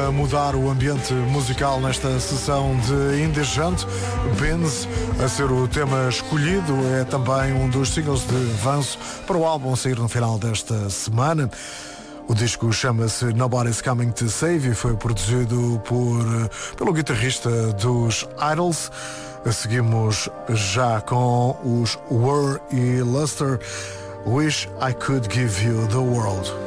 para mudar o ambiente musical nesta sessão de Indecente. Benz, a ser o tema escolhido, é também um dos singles de avanço para o álbum a sair no final desta semana. O disco chama-se Nobody's Coming to Save e foi produzido pelo guitarrista dos Idols. Seguimos já com os Were e Luster. Wish I Could Give You the World.